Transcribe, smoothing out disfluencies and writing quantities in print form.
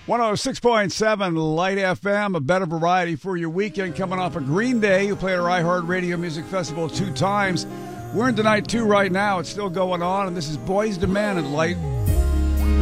106.7 Light FM, a better variety for your weekend, coming off of Green Day, who played our iHeartRadio Music Festival 2 times. We're in tonight 2 right now. It's still going on, and this is Boys to Men at Light